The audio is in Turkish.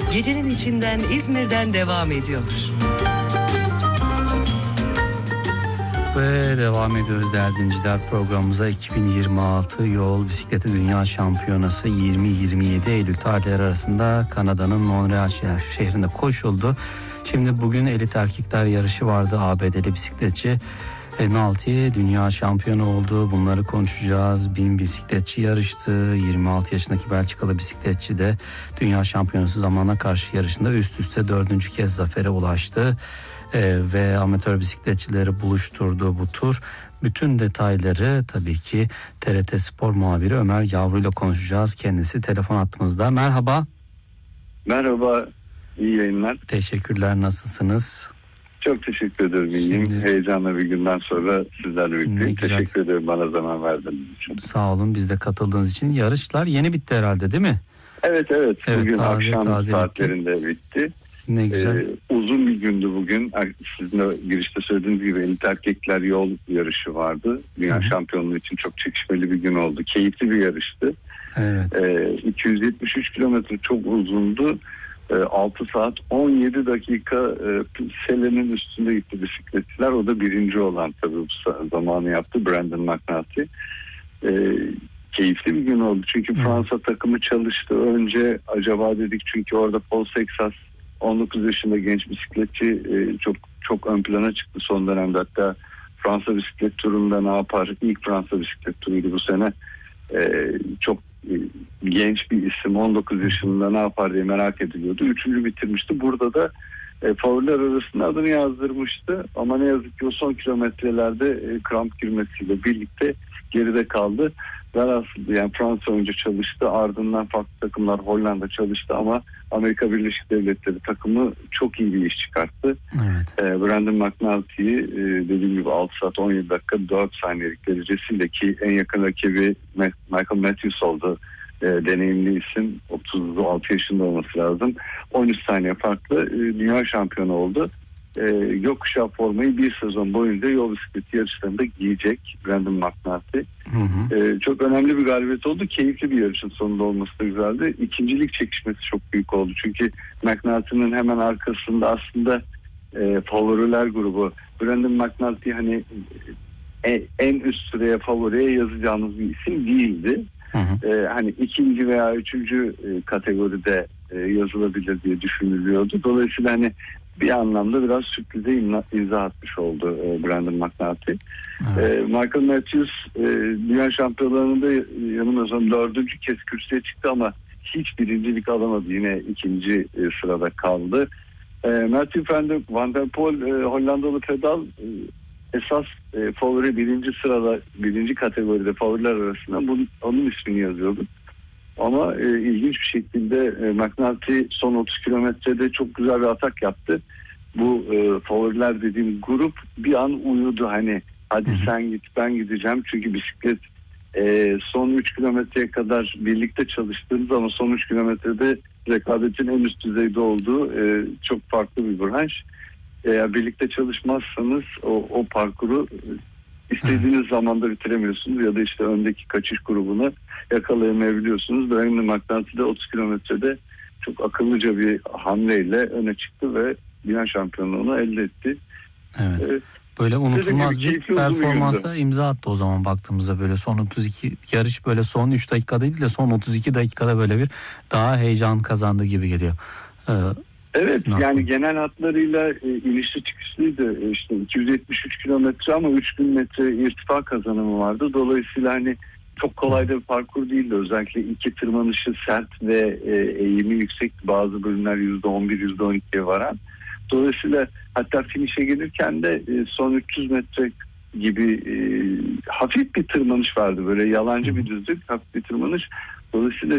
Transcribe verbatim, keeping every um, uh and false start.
gecenin içinden İzmir'den devam ediyor. Ve devam ediyoruz değerli dinleyiciler, programımıza. iki bin yirmi altı Yol Bisikleti Dünya Şampiyonası yirmi yirmi yedi Eylül tarihleri arasında Kanada'nın Montreal şehrinde koşuldu. Şimdi bugün elit erkekler yarışı vardı. A B D'li bisikletçi Nalty dünya şampiyonu oldu. Bunları konuşacağız. Bin bisikletçi yarıştı. yirmi altı yaşındaki Belçikalı bisikletçi de dünya şampiyonası zamana karşı yarışında üst üste dördüncü kez zafere ulaştı. Ee, ve amatör bisikletçileri buluşturdu bu tur. Bütün detayları tabii ki T R T Spor muhabiri Ömer Yavru ile konuşacağız. Kendisi telefon hattımızda. Merhaba. Merhaba, iyi yayınlar. Teşekkürler, nasılsınız? Çok teşekkür ederim, iyiyim. Şimdi... Heyecanlı bir günden sonra sizlerle birlikteyim. Teşekkür ederim bana zaman verdiğiniz için. Sağ olun, biz de katıldığınız için. Yarışlar yeni bitti herhalde, değil mi? Evet evet, evet bugün taze, akşam taze saatlerinde bitti. bitti. Ne güzel. Ee, uzun bir gündü bugün. Sizin de girişte söylediğiniz gibi elit erkekler yol yarışı vardı. Dünya Hı-hı. şampiyonluğu için çok çekişmeli bir gün oldu. Keyifli bir yarıştı. Evet. Ee, iki yüz yetmiş üç kilometre çok uzundu. Ee, altı saat on yedi dakika e, selenin üstünde gitti bisikletçiler. O da birinci olan tabii bu zamanı yaptı, Brandon McNulty. Ee, keyifli bir gün oldu. Çünkü Hı-hı. Fransa takımı çalıştı. Önce acaba dedik, çünkü orada Paul Sexas on dokuz yaşında genç bisikletçi e, çok çok ön plana çıktı son dönemde. Hatta Fransa bisiklet turunda ne yapar? İlk Fransa bisiklet turuydu bu sene. E, çok e, genç bir isim, on dokuz yaşında ne yapar diye merak ediliyordu. Üçüncü bitirmişti. Burada da e, favoriler arasında adını yazdırmıştı. Ama ne yazık ki o son kilometrelerde e, kramp girmesiyle birlikte geride kaldı. Velhasıl yani Fransa önce çalıştı, ardından farklı takımlar, Hollanda çalıştı ama Amerika Birleşik Devletleri takımı çok iyi bir iş çıkarttı. Evet. E, Brandon McNulty'yi e, dediğim gibi altı saat on yedi dakika dört saniyelik derecesiyle, ki en yakın rakibi Michael Matthews oldu. E, deneyimli isim, otuz altı yaşında olması lazım. on üç saniye farklı e, dünya şampiyonu oldu. E, gökkuşağı formayı bir sezon boyunca yol bisikleti yarışlarında giyecek Brandon McNulty. Hı hı. E, çok önemli bir galibiyet oldu. Keyifli bir yarışın sonunda olması da güzeldi. İkincilik çekişmesi çok büyük oldu. Çünkü McNulty'nin hemen arkasında aslında e, favoriler grubu. Brandon McNulty hani e, en üst sıraya, favoriye yazacağımız bir isim değildi. Hı hı. E, hani ikinci veya üçüncü e, kategoride e, yazılabilir diye düşünülüyordu. Dolayısıyla hani bir anlamda biraz sürprize imza atmış oldu e, Brandon McNulty. Evet. E, Michael Matthews e, dünya şampiyonlarında yanılmıyorsam dördüncü kez kürsüye çıktı ama hiç birincilik alamadı. Yine ikinci e, sırada kaldı. E, Matthew Van der Poel, e, Hollandalı pedal, e, esas e, favori birinci sırada, birinci kategoride favoriler arasında bunun, onun ismini yazıyordu. Ama e, ilginç bir şekilde e, McNulty son otuz kilometrede çok güzel bir atak yaptı. Bu e, favoriler dediğim grup bir an uyudu, hani hadi sen git ben gideceğim. Çünkü bisiklet e, son üç kilometreye kadar birlikte çalıştığınız ama son üç kilometrede rekabetin en üst düzeyde olduğu e, çok farklı bir branş. Eğer birlikte çalışmazsanız o, o parkuru İstediğiniz evet. zamanda bitiremiyorsunuz ya da işte öndeki kaçış grubunu yakalayamayabiliyorsunuz. Brandon McNulty de otuz kilometrede çok akıllıca bir hamleyle öne çıktı ve dünya şampiyonluğunu elde etti. Evet. evet. Böyle unutulmaz bir performansa imza attı o zaman baktığımızda. Böyle son otuz iki yarış böyle son üç dakika değil de son otuz iki dakikada böyle bir daha heyecan kazandı gibi geliyor. Ee, Evet, yani genel hatlarıyla e, inişli çıkışlıydı. E, işte iki yüz yetmiş üç kilometre ama üç bin metre irtifa kazanımı vardı. Dolayısıyla hani çok kolay da bir parkur değildi. Özellikle iki tırmanışı sert ve e, eğimi yüksek, bazı bölümler yüzde on bir yüzde on ikiye varan. Dolayısıyla hatta finişe gelirken de e, son üç yüz metre gibi e, hafif bir tırmanış vardı. Böyle yalancı bir düzlük, hafif bir tırmanış. Dolayısıyla